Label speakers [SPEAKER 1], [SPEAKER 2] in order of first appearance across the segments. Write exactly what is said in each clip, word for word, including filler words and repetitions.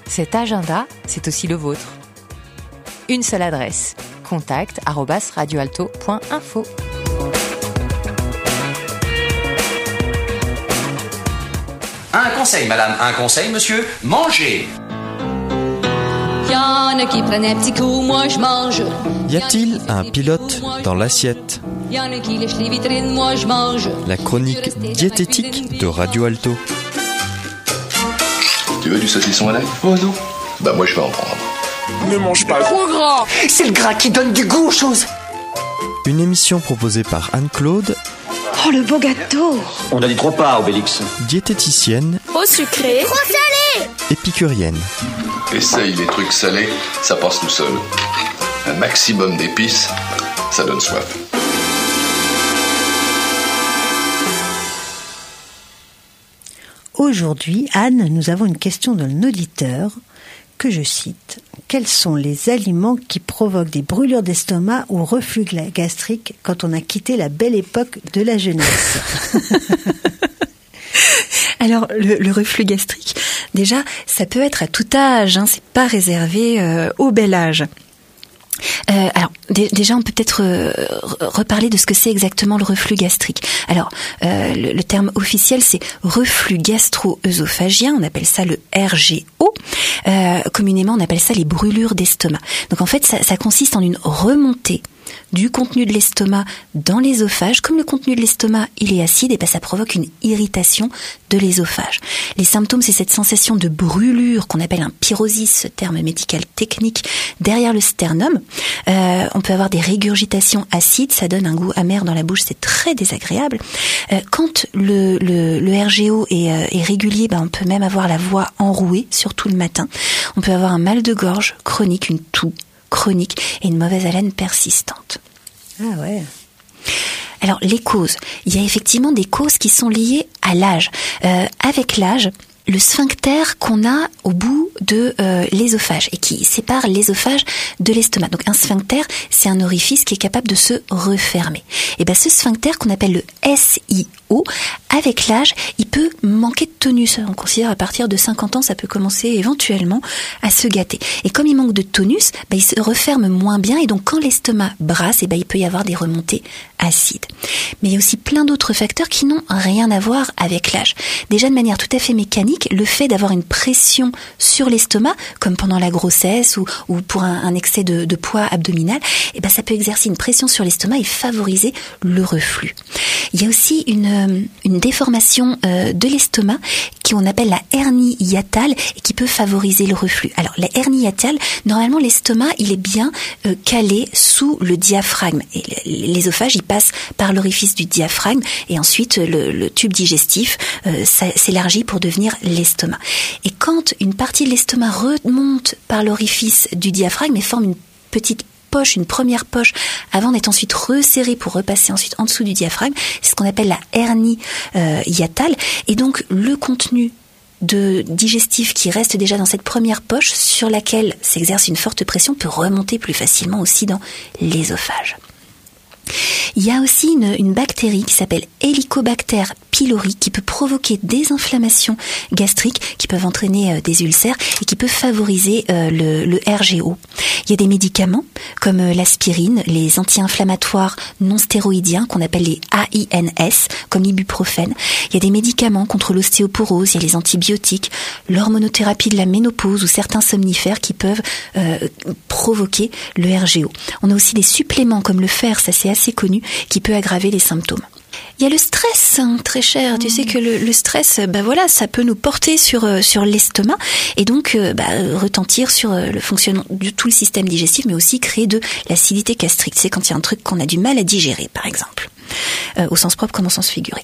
[SPEAKER 1] Cet agenda, c'est aussi le vôtre. Une seule adresse, contact arobase radioalto point info.
[SPEAKER 2] Un conseil, madame, un conseil, monsieur, mangez.
[SPEAKER 3] Y'en a qui prennent un petit coup, moi je mange.
[SPEAKER 4] Y a-t-il un pilote dans l'assiette ?
[SPEAKER 3] Y'en a qui lèchent les vitrines, moi je mange.
[SPEAKER 4] La chronique diététique de Radio Alto.
[SPEAKER 5] Tu veux du saucisson à l'ail ? Oh non. Bah moi je vais en prendre.
[SPEAKER 6] Ne mange pas trop gras.
[SPEAKER 7] C'est le gras qui donne du goût aux choses.
[SPEAKER 4] Une émission proposée par Anne-Claude.
[SPEAKER 8] Oh le beau gâteau.
[SPEAKER 9] On a dit trop pas, Obélix.
[SPEAKER 4] Diététicienne.
[SPEAKER 8] Trop sucré.
[SPEAKER 10] Trop salé.
[SPEAKER 4] Épicurienne.
[SPEAKER 5] Essaye les trucs salés, ça passe tout seul. Un maximum d'épices, ça donne soif.
[SPEAKER 11] Aujourd'hui, Anne, nous avons une question d'un auditeur que je cite. Quels sont les aliments qui provoquent des brûlures d'estomac ou reflux gastrique quand on a quitté la belle époque de la jeunesse ?
[SPEAKER 12] Alors, le, le reflux gastrique, déjà, ça peut être à tout âge, hein, c'est pas réservé euh, au bel âge. Euh, alors d- déjà on peut peut-être euh, reparler de ce que c'est exactement le reflux gastrique. Alors euh, le, le terme officiel c'est reflux gastro-œsophagien, on appelle ça le R G O. Euh, communément on appelle ça les brûlures d'estomac. Donc en fait ça, ça consiste en une remontée du contenu de l'estomac dans l'œsophage. Comme le contenu de l'estomac il est acide, et ben ça provoque une irritation de l'œsophage. Les symptômes, c'est cette sensation de brûlure qu'on appelle un pyrosis, ce terme médical technique, derrière le sternum. Euh, on peut avoir des régurgitations acides, ça donne un goût amer dans la bouche, c'est très désagréable. Euh, quand le, le, le R G O est, euh, est régulier, ben on peut même avoir la voix enrouée, surtout le matin. On peut avoir un mal de gorge chronique, une toux chronique et une mauvaise haleine persistante.
[SPEAKER 11] Ah ouais.
[SPEAKER 12] Alors les causes, il y a effectivement des causes qui sont liées à l'âge. Euh, avec l'âge, le sphincter qu'on a au bout de euh, l'œsophage et qui sépare l'œsophage de l'estomac. Donc un sphincter, c'est un orifice qui est capable de se refermer. Et ben ce sphincter qu'on appelle le S I O, avec l'âge, il peut manquer de tonus. On considère à partir de cinquante ans, ça peut commencer éventuellement à se gâter. Et comme il manque de tonus, ben il se referme moins bien et donc quand l'estomac brasse, et ben il peut y avoir des remontées acides. Mais il y a aussi plein d'autres facteurs qui n'ont rien à voir avec l'âge. Déjà de manière tout à fait mécanique, le fait d'avoir une pression sur l'estomac, comme pendant la grossesse ou, ou pour un, un excès de, de poids abdominal, et ben ça peut exercer une pression sur l'estomac et favoriser le reflux. Il y a aussi une, une déformation euh, de l'estomac qu'on appelle la hernie hiatale et qui peut favoriser le reflux. Alors la hernie hiatale, normalement l'estomac il est bien euh, calé sous le diaphragme et l'œsophage il passe par l'orifice du diaphragme et ensuite le, le tube digestif euh, ça, s'élargit pour devenir l'estomac. Et quand une partie de l'estomac remonte par l'orifice du diaphragme et forme une petite poche, une première poche, avant d'être ensuite resserrée pour repasser ensuite en dessous du diaphragme, c'est ce qu'on appelle la hernie euh, hiatale. Et donc le contenu de digestif qui reste déjà dans cette première poche sur laquelle s'exerce une forte pression peut remonter plus facilement aussi dans l'œsophage. Il y a aussi une, une bactérie qui s'appelle Helicobacter pylori qui peut provoquer des inflammations gastriques qui peuvent entraîner euh, des ulcères et qui peut favoriser euh, le, le R G O. Il y a des médicaments comme euh, l'aspirine, les anti-inflammatoires non stéroïdiens qu'on appelle les A I N S, comme l'ibuprofène. Il y a des médicaments contre l'ostéoporose, il y a les antibiotiques, l'hormonothérapie de la ménopause ou certains somnifères qui peuvent euh, provoquer le R G O. On a aussi des suppléments comme le fer, ça c'est assez connu, qui peut aggraver les symptômes. Il y a le stress, hein, très cher. Mmh. Tu sais que le, le stress, bah voilà, ça peut nous porter sur euh, sur l'estomac et donc euh, bah, retentir sur euh, le fonctionnement de tout le système digestif, mais aussi créer de l'acidité gastrique. C'est quand il y a un truc qu'on a du mal à digérer, par exemple, euh, au sens propre comme au sens figuré.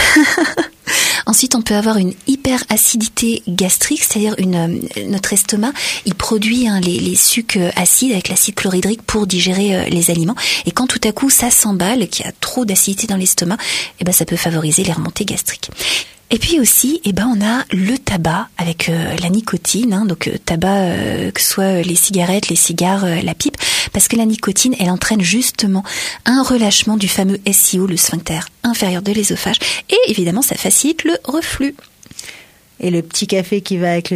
[SPEAKER 12] Ensuite, on peut avoir une hyperacidité gastrique, c'est-à-dire une, euh, notre estomac, il produit hein, les, les sucs acides avec l'acide chlorhydrique pour digérer euh, les aliments. Et quand tout à coup ça s'emballe, qu'il y a trop d'acidité dans l'estomac, eh ben ça peut favoriser les remontées gastriques. Et puis aussi, eh ben on a le tabac avec euh, la nicotine, hein, donc euh, tabac euh, que ce soit les cigarettes, les cigares, euh, la pipe, parce que la nicotine, elle entraîne justement un relâchement du fameux S I O, le sphincter inférieur de l'œsophage, et évidemment ça facilite le reflux.
[SPEAKER 11] Et le petit café qui va avec le